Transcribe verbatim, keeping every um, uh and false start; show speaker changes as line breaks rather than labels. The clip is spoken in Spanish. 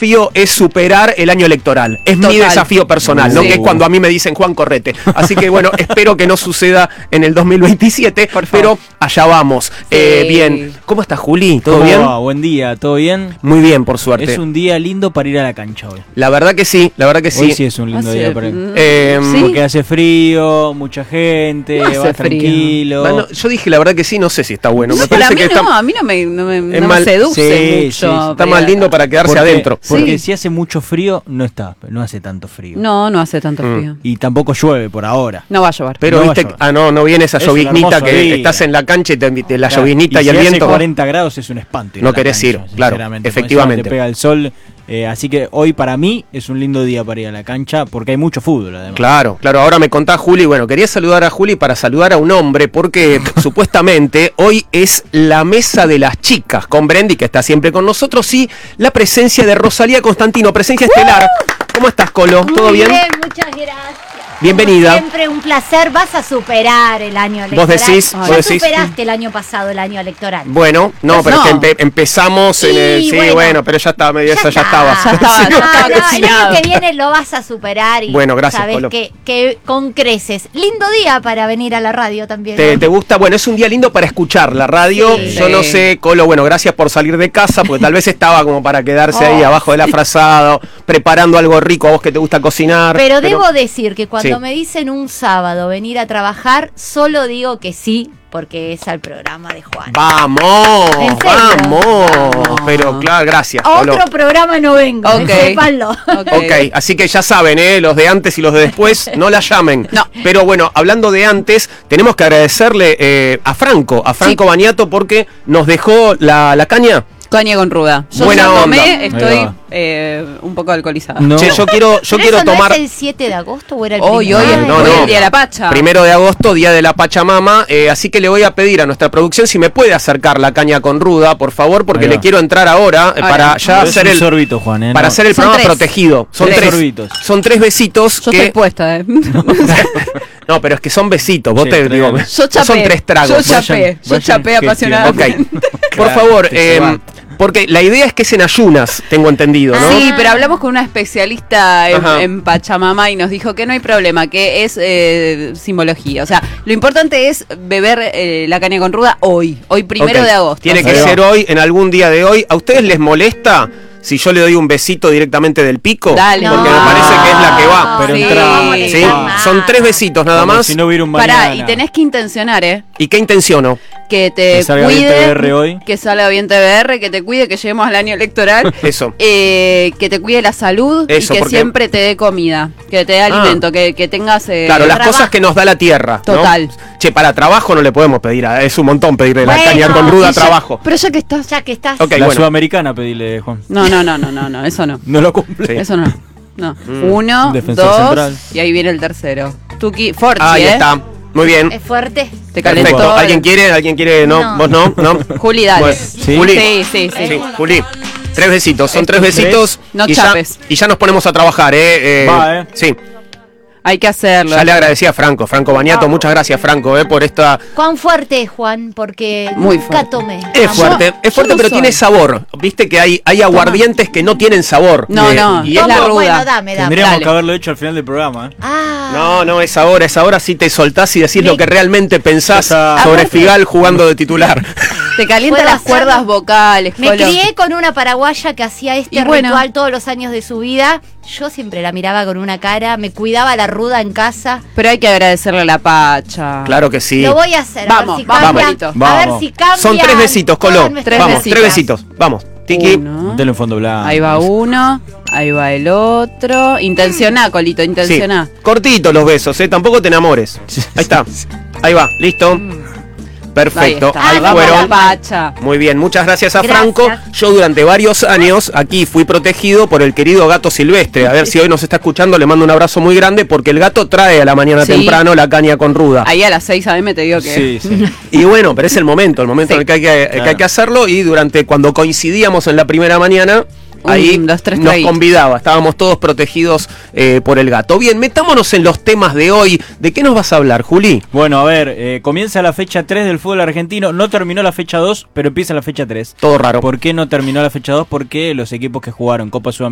desafío es superar el año electoral. Es Total. mi desafío personal, sí. ¿no? Que es cuando a mí me dicen Juan Correte. Así que bueno, espero que no suceda en el dos mil veintisiete, pero allá vamos. Sí. Eh, bien, ¿cómo estás, Juli? ¿Todo
¿Cómo
bien?
Va? Buen día, ¿todo bien?
Muy bien, por suerte.
Es un día lindo para ir a la cancha hoy.
La verdad que sí, la verdad que sí.
Hoy sí es un lindo
hace,
día para ir.
Eh,
¿Sí?
Porque hace frío, mucha gente,
No hace
va
frío.
tranquilo.
Bueno, yo dije la verdad que sí, no sé si está bueno. Me
No, para
parece
mí
que está,
no, a mí no me, no me, no me
mal-
seduce
sí,
mucho.
sí,
está más lindo para quedarse
porque,
adentro.
Porque
Sí.
si hace mucho frío, no está, no hace tanto frío.
No, no hace tanto
Mm.
frío.
Y tampoco llueve por ahora.
No va a llover.
Pero
No va
viste,
a llover.
ah no, no viene esa
Es un
lloviznita
hermoso
que
día.
estás en la cancha y te, te- la
Claro,
lloviznita y,
y
el
si hace
viento.
cuarenta grados es un espanto. ir
No
a la
querés
cancha,
ir, claro,
sinceramente.
efectivamente.
Te pega el sol. Eh, así que hoy para mí es un lindo día para ir a la cancha porque hay mucho fútbol además.
Claro, claro, ahora me contás, Juli, bueno, quería saludar a Juli para saludar a un hombre porque supuestamente hoy es la mesa de las chicas con Brendy, que está siempre con nosotros, y la presencia de Rosalía Constantino, presencia estelar. ¿Cómo estás, Colo? ¿Todo
Muy
bien?
bien, muchas gracias.
Bienvenida.
Como siempre un placer, vas a superar el año electoral.
Vos decís,
ya
vos decís.
superaste el año pasado el año electoral.
Bueno, no, pero
No.
es que empe- empezamos en el...
Y
Sí,
bueno,
bueno, pero ya estaba medio... Ya, ya estaba.
Ya estaba,
Sí.
ya estaba
Ah, no, el
cocinado.
año que viene lo vas a superar y
Bueno, gracias,
sabes
Colo.
que, que con creces. Lindo día para venir a la radio también.
¿Te,
¿no?
te gusta? Bueno, es un día lindo para escuchar la radio.
Sí.
Yo no
Sí.
sé, Colo, bueno, gracias por salir de casa, porque tal vez estaba como para quedarse ahí
Oh.
abajo de la frazada, preparando algo rico a vos que te gusta cocinar.
Pero debo decir que cuando
Sí.
me dicen un sábado venir a trabajar, solo digo que sí, porque es al programa de Juan.
¡Vamos!
¿En serio?
¡Vamos!
Vamos.
Pero claro, gracias,
A
Colo.
otro programa no vengo,
Ok.
sépanlo.
Ok, así que ya saben, ¿eh? Los de antes y los de después, no la llamen.
No.
Pero bueno, hablando de antes, tenemos que agradecerle eh, a Franco, a Franco
Sí.
Baniato, porque nos dejó la, la caña.
Caña con ruda. Yo
Buena
ya
onda.
tomé,
Ahí
estoy
va.
eh, un poco alcoholizada.
No.
Che, yo quiero, yo
¿Pero
quiero
eso no
tomar...
es el siete de agosto o era el
Hoy,
primero?
hoy,
Ay,
es,
no,
hoy
no.
es el día de la Pacha.
Primero de agosto, día de la Pachamama, eh, así que le voy a pedir a nuestra producción si me puede acercar la caña con ruda, por favor, porque
Ahí
le
va.
quiero entrar ahora eh,
Ahora.
para ya
Pero es
hacer
un
el
sorbito, Juan, ¿eh?
para
No.
hacer el
Son
programa
tres.
protegido. Son
Tres
tres,
sorbitos.
son tres besitos
Yo
que
estoy puesta, eh.
no, pero es que son besitos. Vos
Sí,
te digo,
tráigame.
Yo chapé.
son tres tragos.
Yo
Vayan-
chapé. Yo
vayan
chapé apasionadamente.
Ok, por
Claro,
favor,
que se
eh,
van.
porque la idea es que es en ayunas, tengo entendido, ¿no?
Sí, pero hablamos con una especialista en,
Ajá.
en Pachamama y nos dijo que no hay problema, que es eh, simbología. O sea, lo importante es beber eh, la caña con ruda hoy, hoy primero
Ok,
de agosto.
Tiene que
Ahí va.
ser hoy, en algún día de hoy. ¿A ustedes les molesta si yo le doy un besito directamente del pico?
Dale.
Porque
No.
me parece que es la que va.
Pero
Sí.
entra-
no vamos a molestar
Sí,
nada.
son tres besitos nada
Como
más.
si no hubiera un mañana.
Pará, y tenés que intencionar, ¿eh?
¿Y qué intenciono?
Que te
Que salga bien
cuide,
T V R hoy.
que salga bien T V R, que te cuide, que lleguemos al año electoral.
Eso.
Eh, que te cuide la salud
Eso,
y que
porque-
siempre te dé comida, que te dé
Ah.
alimento, que, que tengas... eh,
Claro, las
trabajo.
cosas que nos da la tierra. ¿no?
Total.
Che, para trabajo no le podemos pedir, a- es un montón pedirle la
Bueno,
caña con ruda a
y ya-
trabajo.
Pero ya que estás...
Ya que estás.
Ok,
La
bueno.
sudamericana, pedile, Juan.
No, no, no, no, no, no, eso no.
No lo cumple.
Sí.
Eso no. No.
Mm.
Uno,
Defensor
dos,
central.
y ahí viene el tercero. Tuki, Forti,
Ahí
¿eh?
está. Muy bien.
Es fuerte.
Te
Perfecto.
calentó.
¿Alguien quiere? ¿Alguien quiere? No.
No.
¿Vos no? ¿No?
Juli, dale.
Bueno,
Sí.
Juli.
Sí, sí, sí.
Sí, Juli. Tres besitos, son tres
Tres.
besitos.
No
y, ya,
chapes.
y ya nos ponemos a trabajar, ¿eh? eh
Va, ¿eh?
Sí,
Hay que hacerlo.
ya le agradecía a Franco, Franco Baniato. Muchas gracias, Franco, ¿eh? Por esta.
¿Cuán fuerte es, Juan? Porque
Muy
nunca
fuerte.
tomé.
Es
Yo-
fuerte,
yo
es fuerte,
no
pero
soy.
tiene sabor. Viste que hay, hay aguardientes que no tienen sabor.
No,
Eh,
no,
y
es
es
la
como-
ruda.
Bueno, dame, dame.
Tendríamos
dale.
que haberlo hecho al final del programa, ¿eh?
Ah.
No, no, es ahora, es ahora si te soltás y decís
Me-
lo que realmente pensás
Esa-
sobre
Aparte-
Figal jugando de titular.
Te calienta
Puedo
las
hacerlo.
cuerdas vocales.
Me
Colo.
crié con una paraguaya que hacía este
Y bueno.
ritual todos los años de su vida. Yo siempre la miraba con una cara, me cuidaba la ruda en casa.
Pero hay que agradecerle a la Pacha.
Claro que sí.
Lo voy a hacer,
Vamos,
a ver si
vamos,
cambia.
Marito.
A ver
Vamos.
si cambia.
Son tres besitos, Colo.
todas nuestras
Tres
Vamos,
besitos.
tres besitos. Vamos. Tiki.
Uno.
Dele un fondo blanco.
Ahí va uno, ahí va el otro. Intencioná, Colito,
Sí.
intencioná.
Cortitos los besos, ¿eh? Tampoco te enamores. Ahí está. Ahí va, listo. Perfecto.
está.
Ahí
Vamos,
fueron.
la Pacha.
Muy bien, muchas gracias a
Gracias.
Franco. Yo durante varios años aquí fui protegido por el querido gato silvestre. A ver si hoy nos está escuchando, le mando un abrazo muy grande porque el gato trae a la mañana
Sí.
temprano la caña con ruda.
Ahí a las seis a m te digo que...
Sí, sí.
Y bueno, pero es el momento, el momento
Sí.
en el que hay que, que hay
Claro.
que hacerlo. Y durante cuando coincidíamos en la primera mañana, ahí
Un, dos, tres,
nos
traguitos.
convidaba, estábamos todos protegidos eh, por el gato. Bien, metámonos en los temas de hoy. ¿De qué nos vas a hablar, Juli?
Bueno, a ver, eh, comienza la fecha tres del fútbol argentino. No terminó la fecha dos, pero empieza la fecha tres.
Todo raro.
¿Por qué no terminó la fecha dos? Porque los equipos que jugaron Copa Sudamericana